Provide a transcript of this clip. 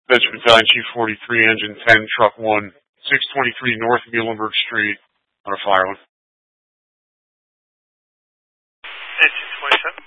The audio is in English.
Benjamin Battalion Chief 43, Engine 10, Truck 1, 623 North Muhlenberg Street, on a fire one. Engine 27.